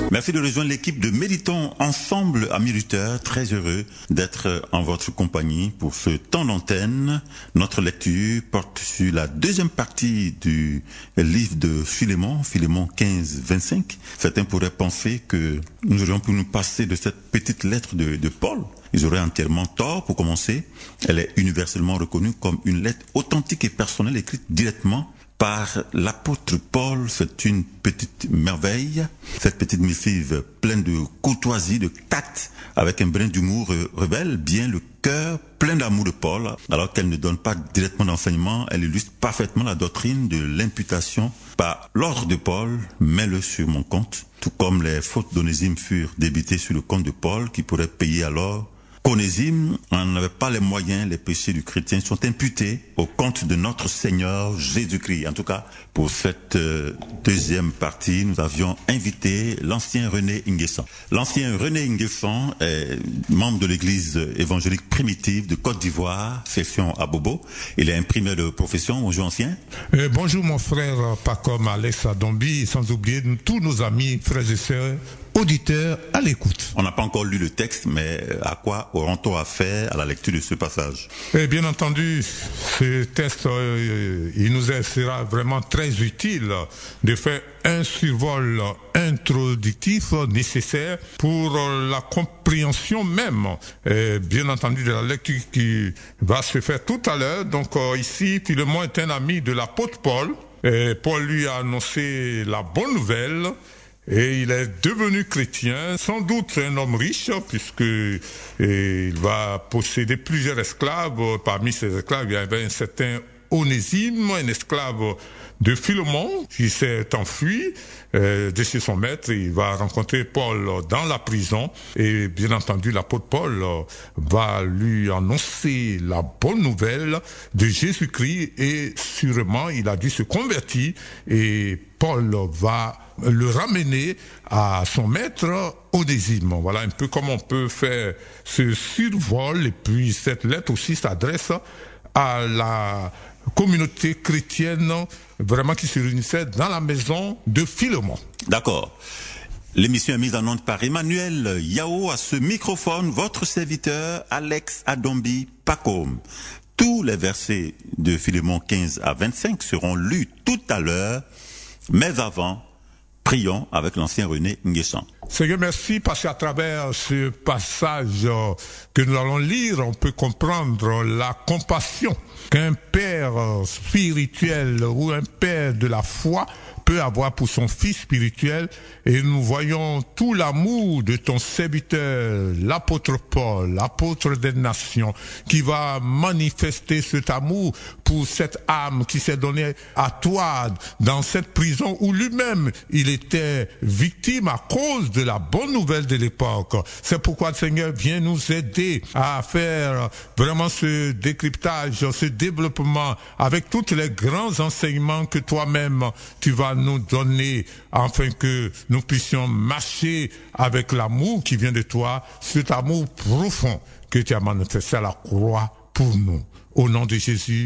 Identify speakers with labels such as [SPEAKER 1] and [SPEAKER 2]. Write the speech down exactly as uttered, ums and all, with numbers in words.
[SPEAKER 1] Merci de rejoindre l'équipe de Méditons Ensemble, amis auditeurs. Très heureux d'être en votre compagnie pour ce temps d'antenne. Notre lecture porte sur la deuxième partie du livre de Philémon, Philémon quinze vingt-cinq. Certains pourraient penser que nous aurions pu nous passer de cette petite lettre de, de Paul. Ils auraient entièrement tort. Pour commencer, elle est universellement reconnue comme une lettre authentique et personnelle écrite directement par l'apôtre Paul. C'est une petite merveille, cette petite missive pleine de courtoisie, de tact, avec un brin d'humour révèle bien le cœur plein d'amour de Paul. Alors qu'elle ne donne pas directement d'enseignement, elle illustre parfaitement la doctrine de l'imputation par l'ordre de Paul. Mets-le sur mon compte, tout comme les fautes d'Onésime furent débitées sur le compte de Paul, qui pourrait payer alors. Onésime n'avait pas les moyens, les péchés du chrétien sont imputés au compte de notre Seigneur Jésus-Christ. En tout cas, pour cette euh, deuxième partie, nous avions invité l'ancien René Nguessan. L'ancien René Nguessan est membre de l'église évangélique primitive de Côte d'Ivoire, section Abobo. Il est imprimeur de profession. Bonjour ancien.
[SPEAKER 2] Euh, bonjour mon frère Pacom Alex Adombi, sans oublier tous nos amis, frères et sœurs, auditeurs à l'écoute.
[SPEAKER 1] On n'a pas encore lu le texte, mais à quoi aurons-nous affaire à la lecture de ce passage?
[SPEAKER 2] Et bien entendu, ce texte, euh, il nous sera vraiment très utile de faire un survol introductif nécessaire pour la compréhension même, et bien entendu, de la lecture qui va se faire tout à l'heure. Donc euh, ici, Philémon est un ami de l'apôtre Paul. Et Paul lui a annoncé la bonne nouvelle. Et il est devenu chrétien, sans doute un homme riche, puisque il va posséder plusieurs esclaves. Parmi ces esclaves, il y avait un certain Onésime, un esclave de Philémon, qui s'est enfui euh, de chez son maître. Il va rencontrer Paul dans la prison, et bien entendu, l'apôtre Paul va lui annoncer la bonne nouvelle de Jésus-Christ, et sûrement, il a dû se convertir, et Paul va le ramener à son maître Onésime. Voilà un peu comme on peut faire ce survol. Et puis cette lettre aussi s'adresse à la communauté chrétienne vraiment qui se réunissait dans la maison de Philémon.
[SPEAKER 1] D'accord. L'émission est mise en onde par Emmanuel Yao. À ce microphone, votre serviteur Alex Adombi Pacom. Tous les versets de Philémon quinze à vingt-cinq seront lus tout à l'heure, mais avant, prions avec l'ancien René Nguessan.
[SPEAKER 2] Seigneur, merci, parce qu'à travers ce passage que nous allons lire, on peut comprendre la compassion qu'un père spirituel ou un père de la foi peut avoir pour son fils spirituel, et nous voyons tout l'amour de ton serviteur, l'apôtre Paul, l'apôtre des nations, qui va manifester cet amour pour cette âme qui s'est donnée à toi dans cette prison où lui-même il était victime à cause de la bonne nouvelle de l'époque. C'est pourquoi le Seigneur vient nous aider à faire vraiment ce décryptage, ce développement avec tous les grands enseignements que toi-même tu vas nous donner, afin que nous puissions marcher avec l'amour qui vient de toi, cet amour profond que tu as manifesté à la croix pour nous. Au nom de Jésus.